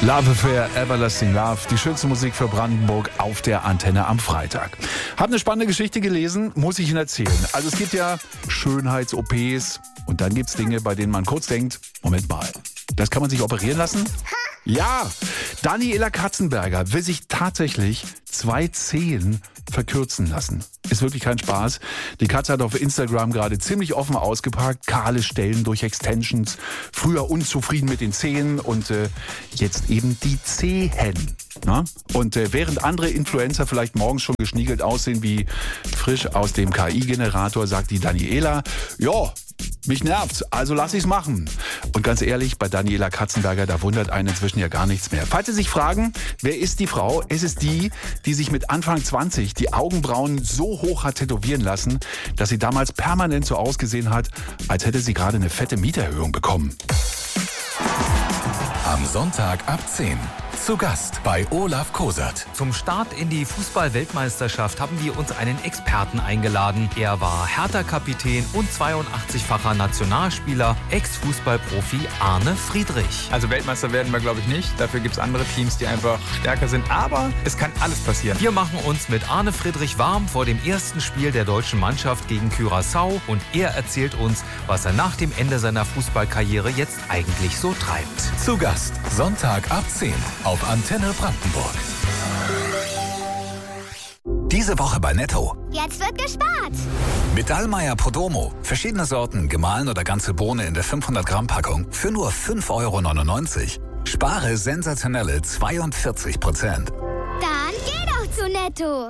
Love Affair, Everlasting Love, die schönste Musik für Brandenburg auf der Antenne am Freitag. Hab eine spannende Geschichte gelesen, muss ich Ihnen erzählen. Also es gibt ja Schönheits-OPs und dann gibt's Dinge, bei denen man kurz denkt, Moment mal, das kann man sich operieren lassen? Ja, Daniela Katzenberger will sich tatsächlich 2 Zehen verkürzen lassen. Ist wirklich kein Spaß. Die Katze hat auf Instagram gerade ziemlich offen ausgepackt. Kahle Stellen durch Extensions. Früher unzufrieden mit den Zähnen und jetzt eben die Zehen. Na? Und während andere Influencer vielleicht morgens schon geschniegelt aussehen wie frisch aus dem KI-Generator, sagt die Daniela, ja, mich nervt's, also lass ich's machen. Und ganz ehrlich, bei Daniela Katzenberger, da wundert einen inzwischen ja gar nichts mehr. Falls Sie sich fragen, wer ist die Frau? Es ist die, die sich mit Anfang 20 die Augenbrauen so hoch hat tätowieren lassen, dass sie damals permanent so ausgesehen hat, als hätte sie gerade eine fette Mieterhöhung bekommen. Am Sonntag ab 10. Zu Gast bei Olaf Kosert. Zum Start in die Fußball-Weltmeisterschaft haben wir uns einen Experten eingeladen. Er war Hertha-Kapitän und 82-facher Nationalspieler, Ex-Fußballprofi Arne Friedrich. Also Weltmeister werden wir, glaube ich, nicht. Dafür gibt es andere Teams, die einfach stärker sind. Aber es kann alles passieren. Wir machen uns mit Arne Friedrich warm vor dem ersten Spiel der deutschen Mannschaft gegen Curaçao. Und er erzählt uns, was er nach dem Ende seiner Fußballkarriere jetzt eigentlich so treibt. Zu Gast Sonntag ab 10 auf Antenne Brandenburg. Diese Woche bei Netto. Jetzt wird gespart. Mit Dallmayr Podromo. Verschiedene Sorten, gemahlen oder ganze Bohne in der 500 Gramm Packung für nur 5,99 €. Spare sensationelle 42%. Dann geh doch zu Netto.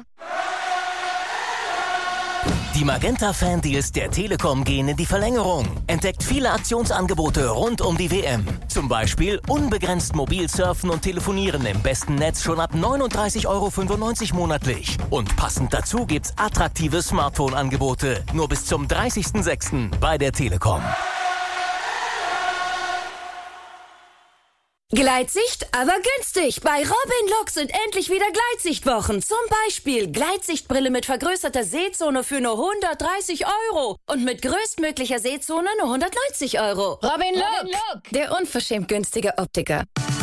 Die Magenta-Fan-Deals der Telekom gehen in die Verlängerung. Entdeckt viele Aktionsangebote rund um die WM. Zum Beispiel unbegrenzt mobil surfen und telefonieren im besten Netz schon ab 39,95 € monatlich. Und passend dazu gibt's attraktive Smartphone-Angebote. Nur bis zum 30.06. bei der Telekom. Gleitsicht, aber günstig. Bei Robin Look sind endlich wieder Gleitsichtwochen. Zum Beispiel Gleitsichtbrille mit vergrößerter Sehzone für nur 130 € und mit größtmöglicher Sehzone nur 190 €. Robin Look, der unverschämt günstige Optiker.